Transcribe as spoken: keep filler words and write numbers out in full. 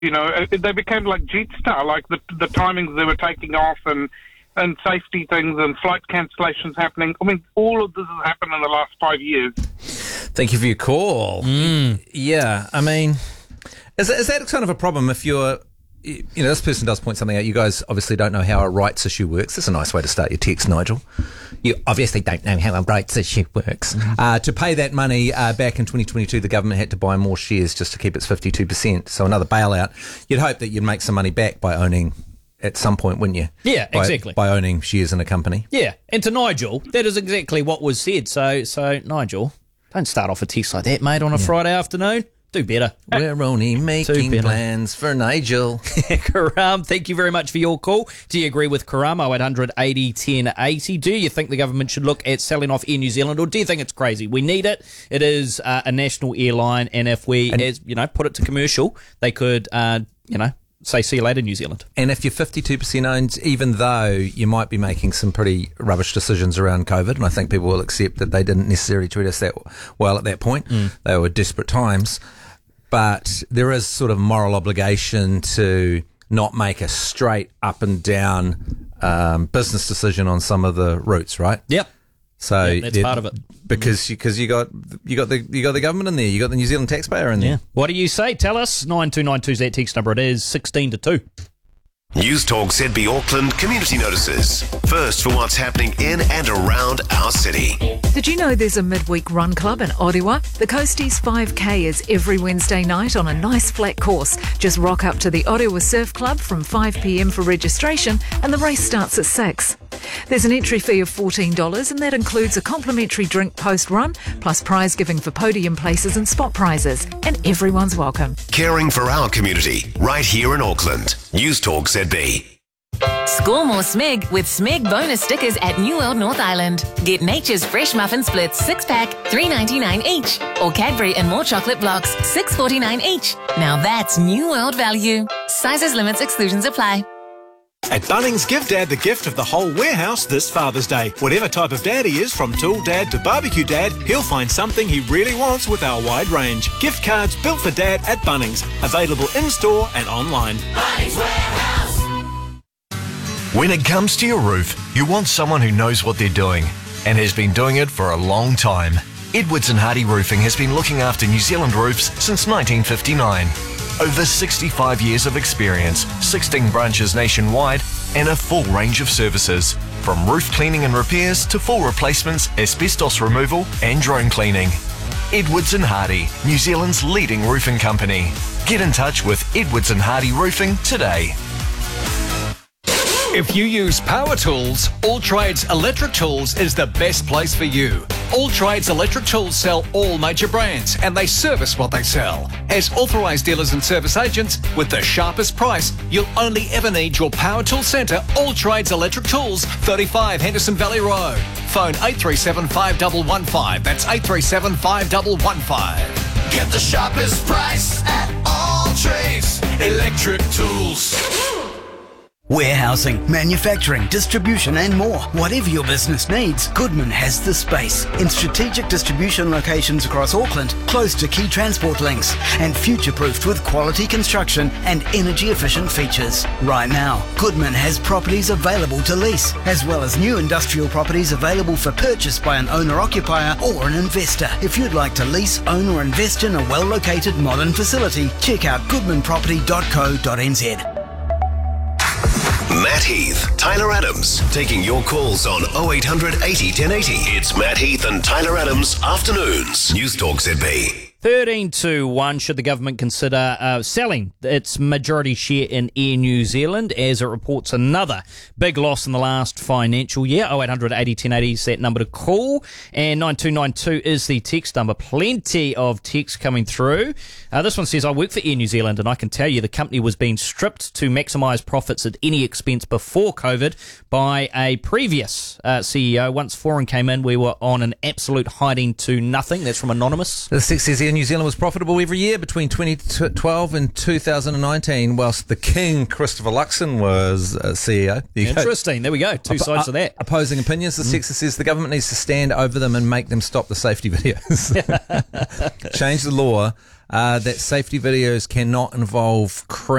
You know, they became like Jetstar, like the the timings they were taking off and, and safety things and flight cancellations happening. I mean, all of this has happened in the last five years. Thank you for your call. Mm. Yeah, I mean, is, is that kind of a problem if you're, you know, this person does point something out. You guys obviously don't know how a rights issue works. That's a nice way to start your text, Nigel. You obviously don't know how a rights issue works. Mm-hmm. Uh, to pay that money uh, back in twenty twenty-two, the government had to buy more shares just to keep its fifty-two percent. So another bailout. You'd hope that you'd make some money back by owning at some point, wouldn't you? Yeah, by, exactly. By owning shares in a company. Yeah, and to Nigel, that is exactly what was said. So, so Nigel, don't start off a text like that, mate, on a yeah. Friday afternoon. Do better. We're only making plans for Nigel. Karam, thank you very much for your call. Do you agree with Karam? oh eight hundred eighty ten eighty. Do you think the government should look at selling off Air New Zealand, or do you think it's crazy? We need it. It is uh, a national airline, and if we, and, as you know, put it to commercial, they could, uh, you know, say see you later, New Zealand. And if you're fifty-two percent owned, even though you might be making some pretty rubbish decisions around COVID, and I think people will accept that they didn't necessarily treat us that well at that point. Mm. They were desperate times. But there is sort of moral obligation to not make a straight up and down um, business decision on some of the routes, right? Yep. So yep, that's part of it because because you, you got you got the you got the government in there, you got the New Zealand taxpayer in there. Yeah. What do you say? Tell us. Nine two nine two is that text number. It is sixteen to two. News Talk Z B Auckland community notices. First for what's happening in and around our city. Did you know there's a midweek run club in Orewa? The Coasties five K is every Wednesday night on a nice flat course. Just rock up to the Orewa Surf Club from five p.m. for registration, and the race starts at six. There's an entry fee of fourteen dollars, and that includes a complimentary drink post-run, plus prize giving for podium places and spot prizes. And everyone's welcome. Caring for our community, right here in Auckland. News Talk Z B. Score more Smeg with Smeg bonus stickers at New World North Island. Get Nature's Fresh Muffin Splits six pack, three ninety-nine each. Or Cadbury and More Chocolate Blocks, six forty-nine each. Now that's New World value. Sizes, limits, exclusions apply. At Bunnings, give Dad the gift of the whole warehouse this Father's Day. Whatever type of dad he is, from tool dad to barbecue dad, he'll find something he really wants with our wide range. Gift cards built for Dad at Bunnings. Available in-store and online. Bunnings Warehouse. When it comes to your roof, you want someone who knows what they're doing and has been doing it for a long time. Edwards and Hardy Roofing has been looking after New Zealand roofs since nineteen fifty-nine. Over sixty-five years of experience, sixteen branches nationwide, and a full range of services. From roof cleaning and repairs to full replacements, asbestos removal and drone cleaning. Edwards and Hardy, New Zealand's leading roofing company. Get in touch with Edwards and Hardy Roofing today. If you use power tools, All Trades Electric Tools is the best place for you. All Trades Electric Tools sell all major brands and they service what they sell. As authorised dealers and service agents, with the sharpest price, you'll only ever need your power tool centre, All Trades Electric Tools, thirty-five Henderson Valley Road. Phone eight three seven, five one one five. That's eight three seven, five one one five. Get the sharpest price at All Trades Electric Tools. Warehousing, manufacturing, distribution and more. Whatever your business needs, Goodman has the space. In strategic distribution locations across Auckland, close to key transport links, and future-proofed with quality construction and energy-efficient features. Right now, Goodman has properties available to lease, as well as new industrial properties available for purchase by an owner-occupier or an investor. If you'd like to lease, own or invest in a well-located modern facility, check out goodman property dot co dot n z. Matt Heath, Tyler Adams, taking your calls on oh eight hundred eighty ten eighty. It's Matt Heath and Tyler Adams, afternoons. News Talk Z B. thirteen to one, should the government consider uh, selling its majority share in Air New Zealand, as it reports another big loss in the last financial year? oh eight hundred eighty ten eighty is that number to call, and nine two nine two is the text number. Plenty of text coming through. Uh, this one says, I work for Air New Zealand and I can tell you the company was being stripped to maximise profits at any expense before COVID by a previous uh, C E O. Once Foreign came in, we were on an absolute hiding to nothing. That's from Anonymous. The text says Air New Zealand was profitable every year between twenty twelve and two thousand nineteen, whilst the King, Christopher Luxon, was uh, C E O. There Interesting. Go. There we go. Two Oppo- sides uh, of that. Opposing opinions. The mm. text says the government needs to stand over them and make them stop the safety videos. Change the law. uh, that safety videos cannot involve